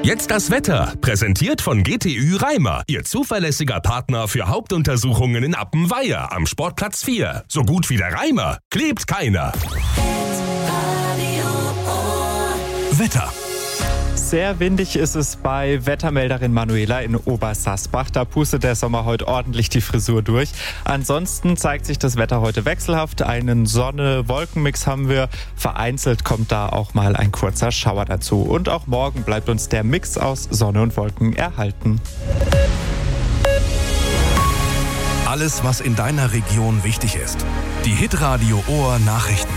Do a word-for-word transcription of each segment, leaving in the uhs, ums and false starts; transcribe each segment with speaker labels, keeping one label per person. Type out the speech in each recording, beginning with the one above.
Speaker 1: Jetzt das Wetter, präsentiert von G T Ü Reimer, Ihr zuverlässiger Partner für Hauptuntersuchungen in Appenweier am Sportplatz vier. So gut wie der Reimer klebt keiner. Wetter.
Speaker 2: Sehr windig ist es bei Wettermelderin Manuela in Obersassbach. Da pustet der Sommer heute ordentlich die Frisur durch. Ansonsten zeigt sich das Wetter heute wechselhaft. Einen Sonne-Wolken-Mix haben wir. Vereinzelt kommt da auch mal ein kurzer Schauer dazu. Und auch morgen bleibt uns der Mix aus Sonne und Wolken erhalten.
Speaker 1: Alles, was in deiner Region wichtig ist. Die Hitradio Ohr Nachrichten.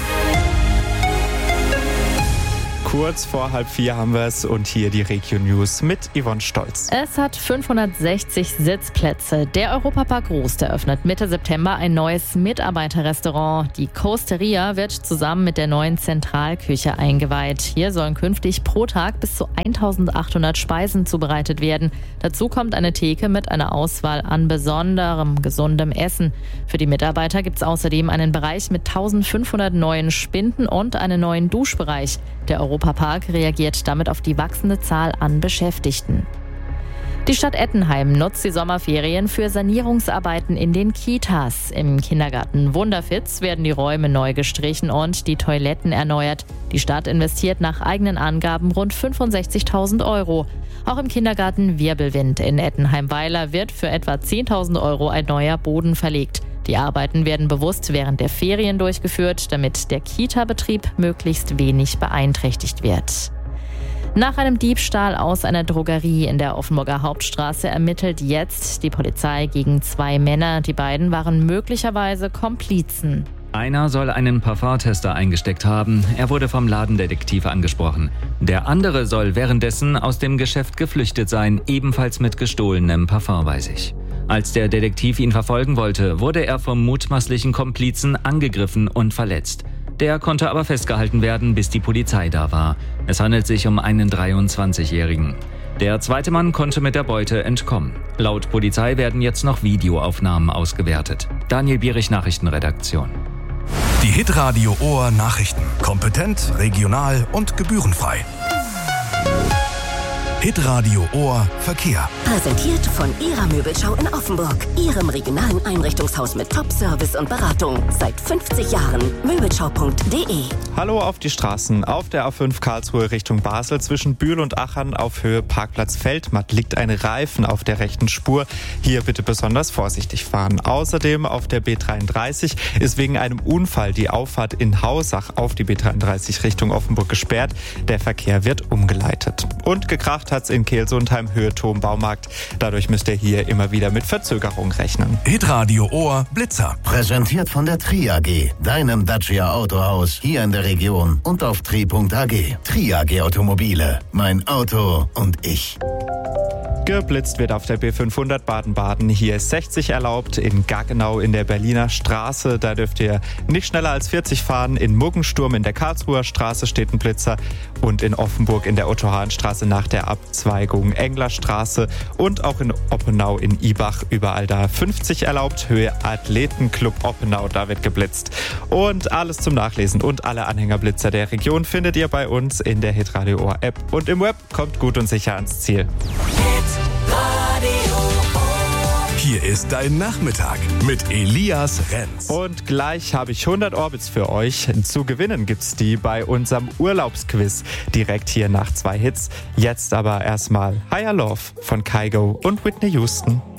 Speaker 2: Kurz vor halb vier haben wir es und hier die Regio-News mit Yvonne Stolz.
Speaker 3: Es hat fünfhundertsechzig Sitzplätze. Der Europapark Rust eröffnet Mitte September ein neues Mitarbeiterrestaurant. Die Coasteria wird zusammen mit der neuen Zentralküche eingeweiht. Hier sollen künftig pro Tag bis zu eintausendachthundert Speisen zubereitet werden. Dazu kommt eine Theke mit einer Auswahl an besonderem, gesundem Essen. Für die Mitarbeiter gibt es außerdem einen Bereich mit eintausendfünfhundert neuen Spinden und einen neuen Duschbereich. Der Europapark reagiert damit auf die wachsende Zahl an Beschäftigten. Die Stadt Ettenheim nutzt die Sommerferien für Sanierungsarbeiten in den Kitas. Im Kindergarten Wunderfitz werden die Räume neu gestrichen und die Toiletten erneuert. Die Stadt investiert nach eigenen Angaben rund fünfundsechzigtausend Euro. Auch im Kindergarten Wirbelwind in Ettenheim-Weiler wird für etwa zehntausend Euro ein neuer Boden verlegt. Die Arbeiten werden bewusst während der Ferien durchgeführt, damit der Kita-Betrieb möglichst wenig beeinträchtigt wird. Nach einem Diebstahl aus einer Drogerie in der Offenburger Hauptstraße ermittelt jetzt die Polizei gegen zwei Männer. Die beiden waren möglicherweise Komplizen.
Speaker 4: Einer soll einen Parfumtester eingesteckt haben. Er wurde vom Ladendetektiv angesprochen. Der andere soll währenddessen aus dem Geschäft geflüchtet sein, ebenfalls mit gestohlenem Parfum bei sich. Als der Detektiv ihn verfolgen wollte, wurde er vom mutmaßlichen Komplizen angegriffen und verletzt. Der konnte aber festgehalten werden, bis die Polizei da war. Es handelt sich um einen dreiundzwanzigjährigen. Der zweite Mann konnte mit der Beute entkommen. Laut Polizei werden jetzt noch Videoaufnahmen ausgewertet. Daniel Bierich, Nachrichtenredaktion.
Speaker 1: Die Hitradio Ohr Nachrichten. Kompetent, regional und gebührenfrei. Hitradio Ohr Verkehr.
Speaker 5: Präsentiert von Ihrer Möbelschau in Offenburg. Ihrem regionalen Einrichtungshaus mit Top-Service und Beratung. Seit fünfzig Jahren. Möbelschau punkt de.
Speaker 2: Hallo auf die Straßen. Auf der A fünf Karlsruhe Richtung Basel zwischen Bühl und Achern auf Höhe Parkplatz Feldmatt liegt ein Reifen auf der rechten Spur. Hier bitte besonders vorsichtig fahren. Außerdem auf der B dreiunddreißig ist wegen einem Unfall die Auffahrt in Hausach auf die B dreiunddreißig Richtung Offenburg gesperrt. Der Verkehr wird umgeleitet. Und gekracht hat's in Kehlsundheim Höhe Turmbaumarkt. Dadurch müsst ihr hier immer wieder mit Verzögerung rechnen.
Speaker 1: Hitradio Ohr Blitzer.
Speaker 6: Präsentiert von der Tri A G, deinem Dacia Autohaus hier in der Region und auf tri punkt a g. Tri A G Automobile. Mein Auto und ich.
Speaker 2: Geblitzt wird auf der B fünfhundert Baden-Baden. Hier ist sechzig erlaubt. In Gaggenau in der Berliner Straße, da dürft ihr nicht schneller als vierzig fahren. In Muggensturm in der Karlsruher Straße steht ein Blitzer. Und in Offenburg in der Otto-Hahn-Straße nach der Abzweigung Englerstraße. Und auch in Oppenau in Ibach, überall da fünfzig erlaubt. Höhe Athletenclub Oppenau, da wird geblitzt. Und alles zum Nachlesen und alle Anhängerblitzer der Region findet ihr bei uns in der Hitradio Ohr App. Und im Web. Kommt gut und sicher ans Ziel.
Speaker 1: Hier ist dein Nachmittag mit Elias Renz.
Speaker 2: Und gleich habe ich hundert Orbits für euch. Zu gewinnen gibt's die bei unserem Urlaubsquiz. Direkt hier nach zwei Hits. Jetzt aber erstmal Higher Love von Kygo und Whitney Houston.